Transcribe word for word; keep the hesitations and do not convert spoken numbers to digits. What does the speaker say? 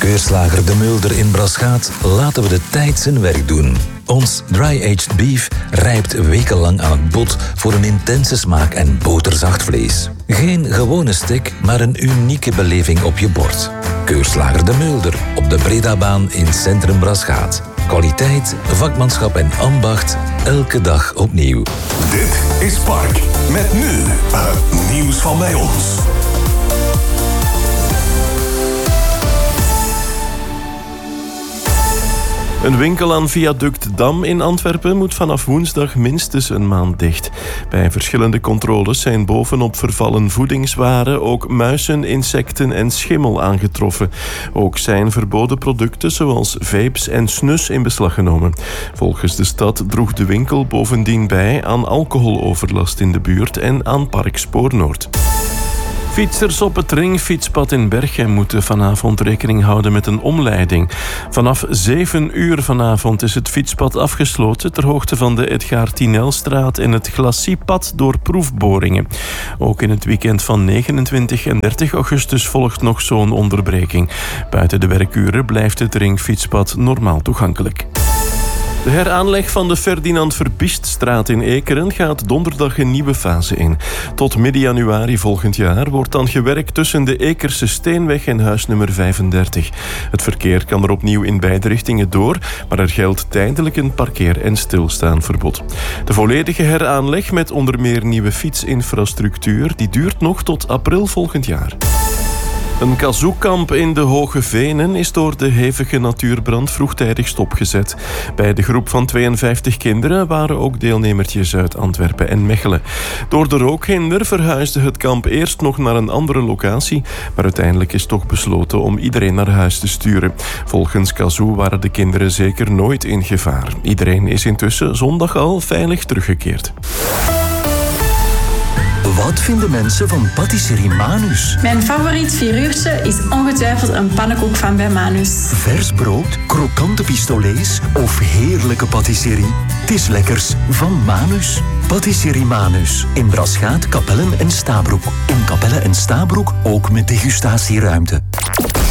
Keurslager De Mulder in Braschaat laten we de tijd zijn werk doen. Ons dry-aged beef rijpt wekenlang aan het bot voor een intense smaak en boterzacht vlees. Geen gewone steak, maar een unieke beleving op je bord. Keurslager De Mulder op de Bredabaan in Centrum Braschaat. Kwaliteit, vakmanschap en ambacht, elke dag opnieuw. Dit is Park, met nu het nieuws van bij ons. Een winkel aan Viaduct Dam in Antwerpen moet vanaf woensdag minstens een maand dicht. Bij verschillende controles zijn bovenop vervallen voedingswaren ook muizen, insecten en schimmel aangetroffen. Ook zijn verboden producten zoals vapes en snus in beslag genomen. Volgens de stad droeg de winkel bovendien bij aan alcoholoverlast in de buurt en aan Park Spoornoord. Fietsers op het ringfietspad in Berchem moeten vanavond rekening houden met een omleiding. Vanaf zeven uur vanavond is het fietspad afgesloten ter hoogte van de Edgar Tinelstraat en het Glaciepad door proefboringen. Ook in het weekend van negenentwintig en dertig augustus volgt nog zo'n onderbreking. Buiten de werkuren blijft het ringfietspad normaal toegankelijk. De heraanleg van de Ferdinand Verbieststraat in Ekeren gaat donderdag een nieuwe fase in. Tot midden januari volgend jaar wordt dan gewerkt tussen de Ekerse Steenweg en huisnummer vijfendertig. Het verkeer kan er opnieuw in beide richtingen door, maar er geldt tijdelijk een parkeer- en stilstaanverbod. De volledige heraanleg met onder meer nieuwe fietsinfrastructuur die duurt nog tot april volgend jaar. Een kazookamp in de Hoge Venen is door de hevige natuurbrand vroegtijdig stopgezet. Bij de groep van tweeënvijftig kinderen waren ook deelnemertjes uit Antwerpen en Mechelen. Door de rookhinder verhuisde het kamp eerst nog naar een andere locatie, maar uiteindelijk is toch besloten om iedereen naar huis te sturen. Volgens Kazoo waren de kinderen zeker nooit in gevaar. Iedereen is intussen zondag al veilig teruggekeerd. Wat vinden mensen van patisserie Manus? Mijn favoriet vieruurtje is ongetwijfeld een pannenkoek van bij Manus. Vers brood, krokante pistolets of heerlijke patisserie? Het is lekkers van Manus. Patisserie Manus. In Braschaat, Kapellen en Stabroek. In Kapellen en Stabroek ook met degustatieruimte.